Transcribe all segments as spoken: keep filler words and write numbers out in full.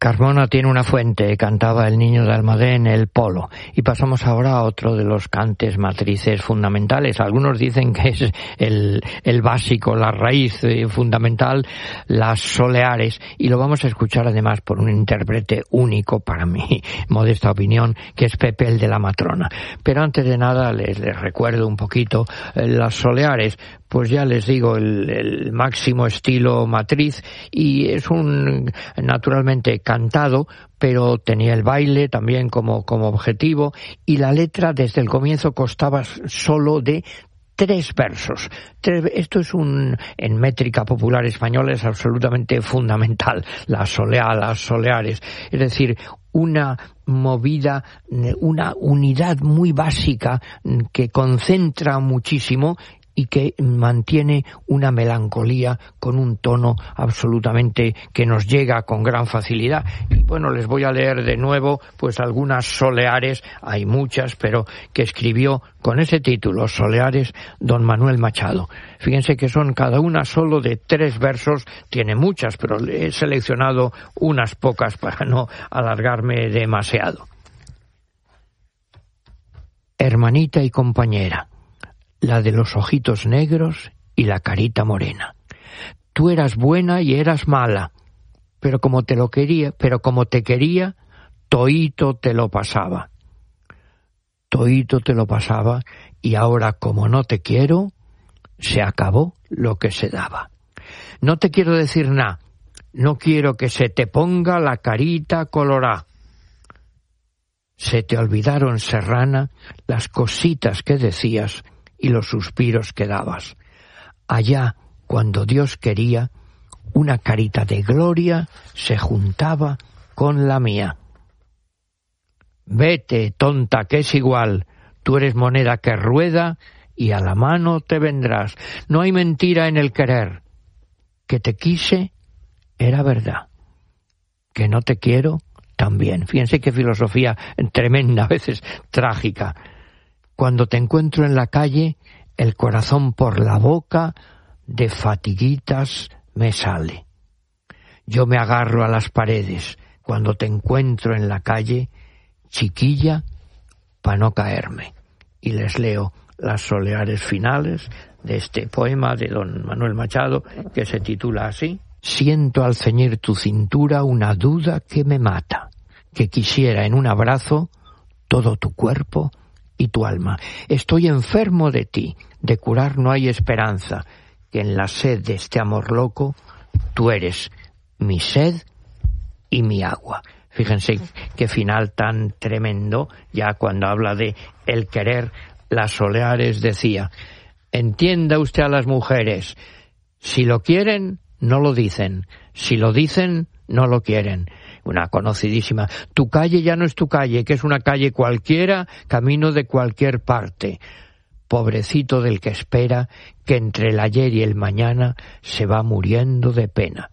Carmona tiene una fuente, cantaba el niño de Almadén, el Polo. Y pasamos ahora a otro de los cantes matrices fundamentales. Algunos dicen que es el, el básico, la raíz eh, fundamental, las soleares. Y lo vamos a escuchar además por un intérprete único, para mi modesta opinión, que es Pepe el de la Matrona. Pero antes de nada les, les recuerdo un poquito eh, las soleares. Pues ya les digo, el, el máximo estilo matriz, y es un, naturalmente, cantado, pero tenía el baile también como, como objetivo, y la letra desde el comienzo constaba solo de tres versos. Tres, esto es un, en métrica popular española es absolutamente fundamental, la soleá, las soleares, es decir, una movida, una unidad muy básica que concentra muchísimo y que mantiene una melancolía con un tono absolutamente que nos llega con gran facilidad. Y bueno, les voy a leer de nuevo pues algunas soleares, hay muchas, pero que escribió con ese título, Soleares, don Manuel Machado. Fíjense que son cada una solo de tres versos, tiene muchas, pero he seleccionado unas pocas para no alargarme demasiado. Hermanita y compañera, la de los ojitos negros y la carita morena. Tú eras buena y eras mala, pero como te lo quería, pero como te quería, toíto te lo pasaba. Toíto te lo pasaba, y ahora como no te quiero, se acabó lo que se daba. No te quiero decir nada, no quiero que se te ponga la carita colorá. Se te olvidaron, serrana, las cositas que decías y los suspiros que dabas. Allá, cuando Dios quería, una carita de gloria se juntaba con la mía. Vete, tonta, que es igual, tú eres moneda que rueda y a la mano te vendrás. No hay mentira en el querer. Que te quise era verdad. Que no te quiero también. Fíjense qué filosofía tremenda, a veces trágica. Cuando te encuentro en la calle, el corazón por la boca de fatiguitas me sale. Yo me agarro a las paredes cuando te encuentro en la calle, chiquilla, pa' no caerme. Y les leo las soleares finales de este poema de don Manuel Machado, que se titula así. Siento al ceñir tu cintura una duda que me mata, que quisiera en un abrazo todo tu cuerpo y tu alma. Estoy enfermo de ti, de curar no hay esperanza, que en la sed de este amor loco tú eres mi sed y mi agua. Fíjense qué final tan tremendo, ya cuando habla de el querer. Las soleares decía, entienda usted a las mujeres, si lo quieren, no lo dicen, si lo dicen, no lo quieren. Una conocidísima, tu calle ya no es tu calle, que es una calle cualquiera, camino de cualquier parte. Pobrecito del que espera, que entre el ayer y el mañana se va muriendo de pena.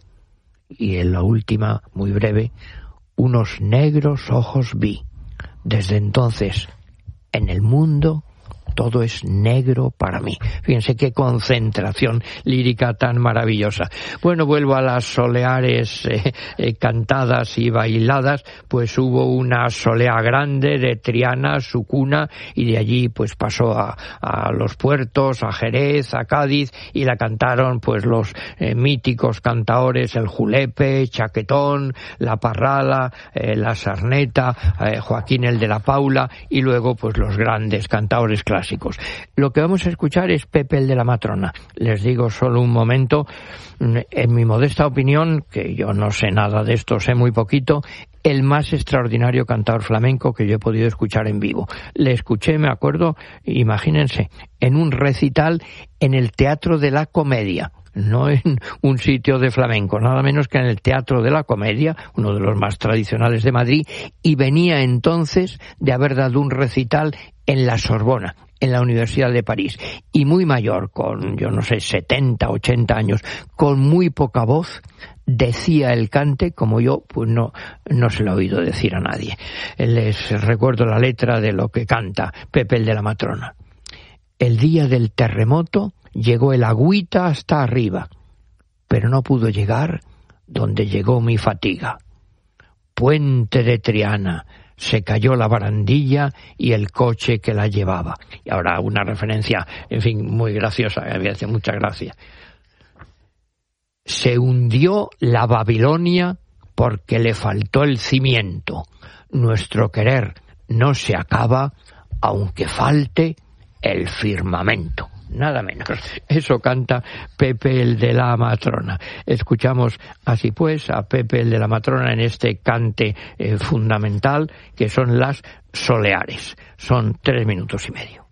Y en la última, muy breve, unos negros ojos vi. Desde entonces, en el mundo, todo es negro para mí. Fíjense qué concentración lírica tan maravillosa. Bueno, vuelvo a las soleares eh, eh, cantadas y bailadas. Pues hubo una solea grande de Triana, su cuna, y de allí pues pasó a, a los puertos, a Jerez, a Cádiz, y la cantaron pues los eh, míticos cantaores, el Julepe, Chaquetón, la Parrala, eh, la Sarneta, eh, Joaquín el de la Paula, y luego pues los grandes cantaores clásicos. Lo que vamos a escuchar es Pepe el de la Matrona. Les digo solo un momento, en mi modesta opinión, que yo no sé nada de esto, sé muy poquito, el más extraordinario cantador flamenco que yo he podido escuchar en vivo. Le escuché, me acuerdo, imagínense, en un recital en el Teatro de la Comedia. No en un sitio de flamenco, nada menos que en el Teatro de la Comedia, uno de los más tradicionales de Madrid, y venía entonces de haber dado un recital en la Sorbona, en la Universidad de París, y muy mayor, con, yo no sé, setenta, ochenta años, con muy poca voz, decía el cante, como yo, pues no, no se lo he oído decir a nadie. Les recuerdo la letra de lo que canta Pepe el de la Matrona. El día del terremoto llegó el agüita hasta arriba, pero no pudo llegar donde llegó mi fatiga. puente de Triana, se cayó la barandilla y el coche que la llevaba. Y ahora una referencia, en fin, muy graciosa, que me hace mucha gracia. Se hundió la Babilonia porque le faltó el cimiento. Nuestro querer no se acaba aunque falte el firmamento. Nada menos. Eso canta Pepe el de la Matrona. Escuchamos así pues a Pepe el de la Matrona en este cante eh, fundamental que son las soleares. Son tres minutos y medio.